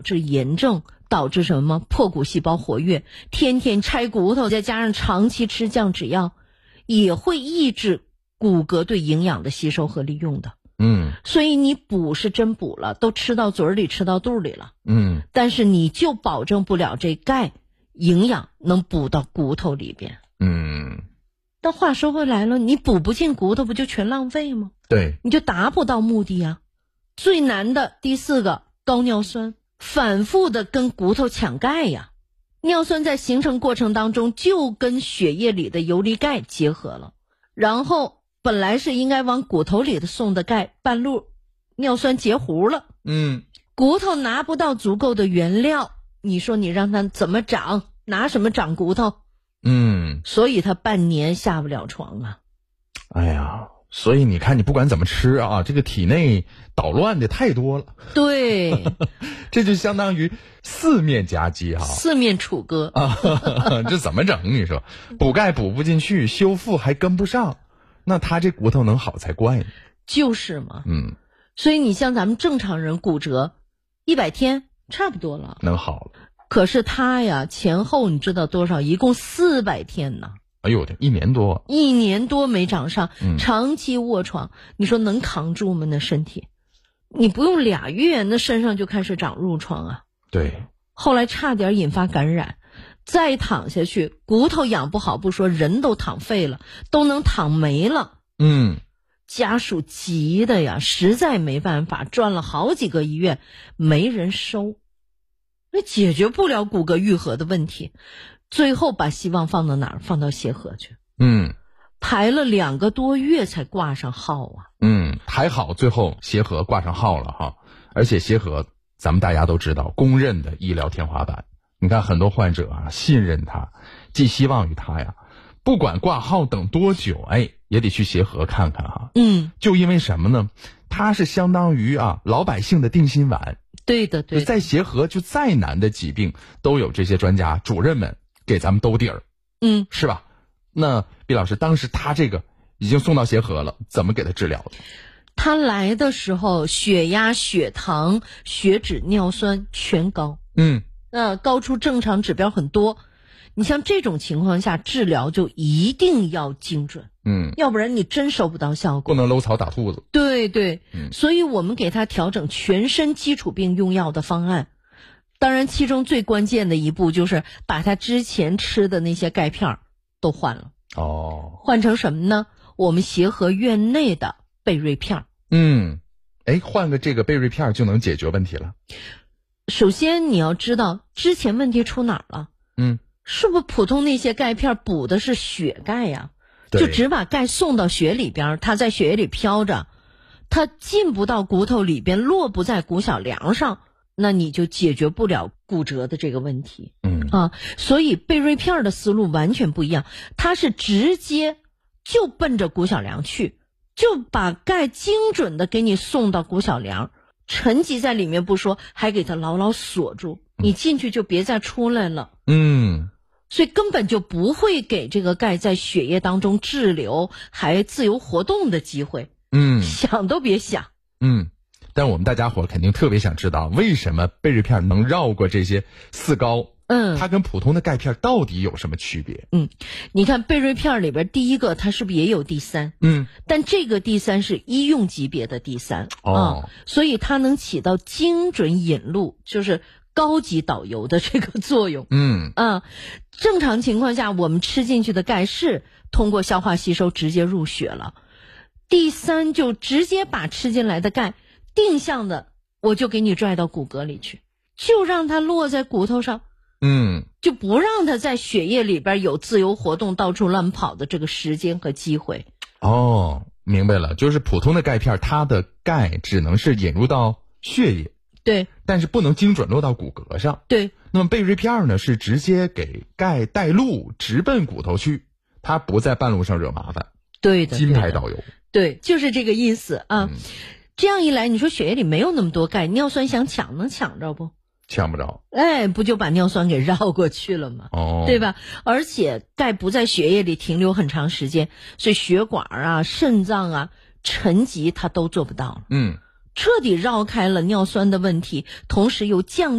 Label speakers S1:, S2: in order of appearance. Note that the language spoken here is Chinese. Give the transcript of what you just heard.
S1: 导致炎症，导致什么破骨细胞活跃，天天拆骨头，再加上长期吃降脂药，也会抑制骨骼对营养的吸收和利用的。所以你补是真补了，都吃到嘴里吃到肚里了，但是你就保证不了这钙营养能补到骨头里边。但话说回来了，你补不进骨头不就全浪费吗？
S2: 对，
S1: 你就达不到目的啊。最难的第4个，高尿酸，反复的跟骨头抢钙呀。尿酸在形成过程当中就跟血液里的游离钙结合了，然后本来是应该往骨头里的送的钙半路尿酸截糊了，骨头拿不到足够的原料，你说你让它怎么长？拿什么长骨头？所以它半年下不了床啊。
S2: 哎呀，所以你看，你不管怎么吃啊，这个体内捣乱的太多了。
S1: 对，
S2: 这就相当于四面夹击哈，
S1: 四面楚歌
S2: 啊，这怎么整？你说补钙补不进去，修复还跟不上，那他这骨头能好才怪呢。
S1: 就是嘛，所以你像咱们正常人骨折，100天差不多了，
S2: 能好了。
S1: 可是他呀，前后你知道多少？一共400天呢。
S2: 哎呦我的，1年多
S1: ，1年多没长上，长期卧床，你说能扛住吗？那身体，你不用2月，那身上就开始长褥疮啊。
S2: 对，
S1: 后来差点引发感染，再躺下去，骨头养不好不说，人都躺废了，都能躺没了。家属急的呀，实在没办法，转了好几个医院，没人收，那解决不了骨骼愈合的问题，最后把希望放到哪儿？放到协和去。排了2个多月才挂上号啊。
S2: 还好最后协和挂上号了哈，而且协和咱们大家都知道，公认的医疗天花板。你看很多患者啊，信任他，寄希望于他呀，不管挂号等多久，也得去协和看看哈。就因为什么呢？它是相当于老百姓的定心丸。
S1: 对的，对的，
S2: 在协和就再难的疾病都有这些专家主任们给咱们兜底儿，是吧？那毕老师，当时他这个已经送到协和了，怎么给他治疗的？
S1: 他来的时候血压、血糖、血脂、尿酸全高，高出正常指标很多。你像这种情况下，治疗就一定要精准，要不然你真收不到效果，
S2: 不能搂草打兔子。
S1: 对对，所以我们给他调整全身基础病用药的方案。当然，其中最关键的一步就是把他之前吃的那些钙片都换了。换成什么呢？我们协和院内的贝瑞片。
S2: 换个这个贝瑞片就能解决问题了。
S1: 首先你要知道之前问题出哪儿了。是不是普通那些钙片补的是血钙呀？就只把钙送到血里边，它在血液里飘着，它进不到骨头里边，落不在骨小梁上，那你就解决不了骨折的这个问题。所以贝瑞片的思路完全不一样，它是直接就奔着骨小梁去，就把钙精准的给你送到骨小梁，沉积在里面不说，还给它牢牢锁住，你进去就别再出来了。所以根本就不会给这个钙在血液当中滞留还自由活动的机会。想都别想。
S2: 但我们大家伙肯定特别想知道，为什么贝瑞片能绕过这些4高？它跟普通的钙片到底有什么区别？
S1: 你看贝瑞片里边第一个它是不是也有第3？但这个第3是医用级别的第3所以它能起到精准引路，就是高级导游的这个作用。正常情况下我们吃进去的钙是通过消化吸收直接入血了，第3就直接把吃进来的钙定向的我就给你拽到骨骼里去，就让它落在骨头上，就不让它在血液里边有自由活动到处乱跑的这个时间和机会。
S2: 明白了，就是普通的钙片它的钙只能是引入到血液，
S1: 对，
S2: 但是不能精准落到骨骼上。
S1: 对，
S2: 那么贝瑞片呢是直接给钙带路，直奔骨头去，它不在半路上惹麻烦。
S1: 对的，
S2: 金牌导游。
S1: 对，就是这个意思啊。这样一来，你说血液里没有那么多钙，尿酸想抢能抢着不？
S2: 抢不着。
S1: 不就把尿酸给绕过去了吗？对吧？而且钙不在血液里停留很长时间，所以血管啊、肾脏啊沉积它都做不到了。彻底绕开了尿酸的问题，同时又降